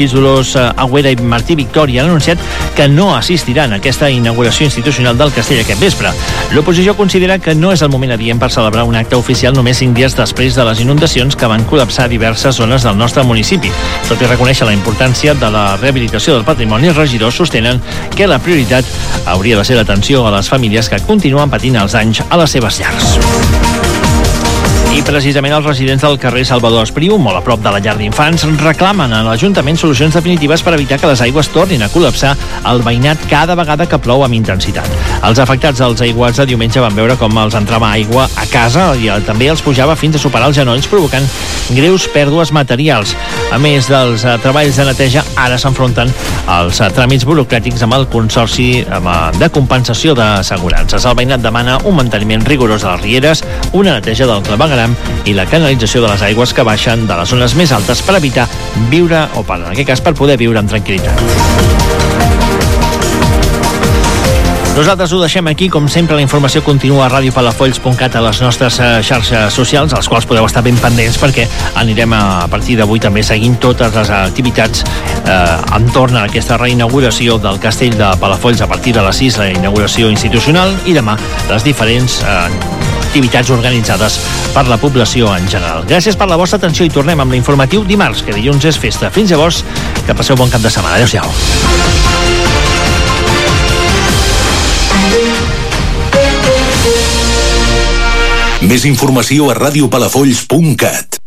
Dolors Agüera i Martí Victòria han anunciat que no assistiran a aquesta inauguració institucional del castell aquest vespre. L'oposició considera que no és el moment adient per celebrar un acte oficial només 5 dies després de les inundacions que van col·lapsar diverses zones del nostre municipi. Tot i reconèixer la importància de la rehabilitació del patrimoni, els regidors sostenen que la prioritat hauria de ser l'atenció a les famílies que continuen patint els danys a les seves llars. I precisament els residents del carrer Salvador Espriu, molt a prop de la llar d'infants, reclamen a l'Ajuntament solucions definitives per evitar que les aigües tornin a col·lapsar el veïnat cada vegada que plou amb intensitat. Els afectats dels aiguats de diumenge van veure com els entrava aigua a casa i també els pujava fins a superar els genolls, provocant greus pèrdues materials. A més dels treballs de neteja, ara s'enfronten als tràmits burocràtics amb el Consorci de Compensació d'Assegurances. El veïnat demana un manteniment rigorós de les rieres, una neteja del clavegueram i la canalització de les aigües que baixen de les zones més altes per evitar viure, o en aquest cas per poder viure amb tranquil·litat. Nosaltres ho deixem aquí. Com sempre, la informació continua a radiopalafolls.cat, a les nostres xarxes socials, als quals podeu estar ben pendents perquè anirem a partir d'avui també seguint totes les activitats entorn a aquesta reinauguració del castell de Palafolls a partir de les 6, la inauguració institucional, i demà les diferents activitats organitzades per la població en general. Gràcies per la vostra atenció i tornem amb l'informatiu dimarts, que dilluns és festa. Fins llavors, que passeu bon cap de setmana. Adéu-siau. Més informació a radiopalafolls.cat.